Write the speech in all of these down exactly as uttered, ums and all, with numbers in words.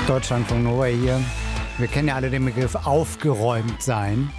Deutschlandfunk Nova hier. Wir kennen ja alle den Begriff aufgeräumt sein.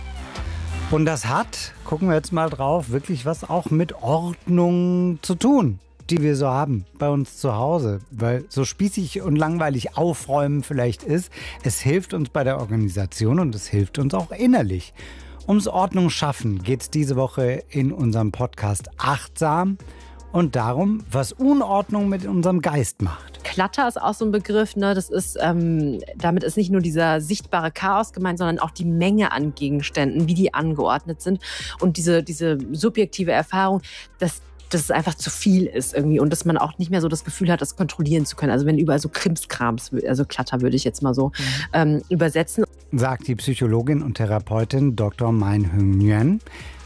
Und das hat, gucken wir jetzt mal drauf, wirklich was auch mit Ordnung zu tun, die wir so haben bei uns zu Hause. Weil so spießig und langweilig aufräumen vielleicht ist, es hilft uns bei der Organisation und es hilft uns auch innerlich. Ums Ordnung schaffen geht es diese Woche in unserem Podcast Achtsam und darum, was Unordnung mit unserem Geist macht. Clutter ist auch so ein Begriff, ne? Das ist, ähm, damit ist nicht nur dieser sichtbare Chaos gemeint, sondern auch die Menge an Gegenständen, wie die angeordnet sind und diese, diese subjektive Erfahrung, dass dass es einfach zu viel ist irgendwie und dass man auch nicht mehr so das Gefühl hat, das kontrollieren zu können. Also wenn überall so Krimskrams, also Clutter würde ich jetzt mal so mhm. ähm, übersetzen. Sagt die Psychologin und Therapeutin Doktor Mein-Hung Nguyen.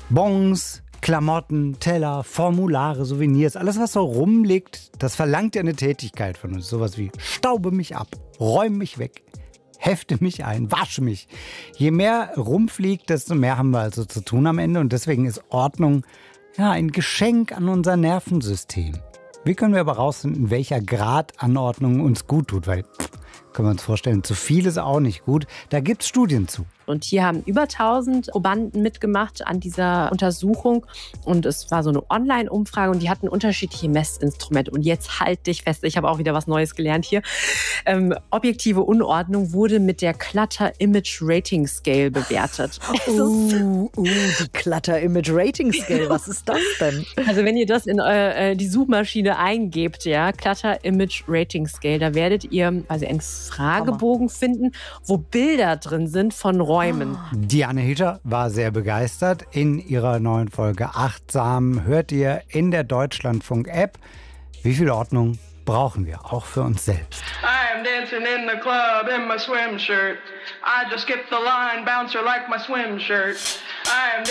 Bons, Klamotten, Teller, Formulare, Souvenirs, alles was so rumliegt, das verlangt ja eine Tätigkeit von uns. Sowas wie staube mich ab, räum mich weg, hefte mich ein, wasche mich. Je mehr rumfliegt, desto mehr haben wir also zu tun am Ende und deswegen ist Ordnung ja, ein Geschenk an unser Nervensystem. Wie können wir aber rausfinden, welcher Grad Anordnung uns gut tut? Weil, pff, können wir uns vorstellen, zu viel ist auch nicht gut. Da gibt es Studien zu. Und hier haben über tausend Probanden mitgemacht an dieser Untersuchung. Und es war so eine Online-Umfrage und die hatten unterschiedliche Messinstrumente. Und jetzt halt dich fest, ich habe auch wieder was Neues gelernt hier. Ähm, objektive Unordnung wurde mit der Clutter Image Rating Scale bewertet. Uh, uh, die Clutter Image Rating Scale, was ist das denn? Also wenn ihr das in äh, die Suchmaschine eingebt, ja, Clutter Image Rating Scale, da werdet ihr also einen Fragebogen Hammer. finden, wo Bilder drin sind von Räumen. Diane Hischer war sehr begeistert. In ihrer neuen Folge Achtsam hört ihr in der Deutschlandfunk-App, wie viel Ordnung brauchen wir, auch für uns selbst. I am dancing in the club in my swim shirt. I just skipped the line, bouncer like my swim shirt. I am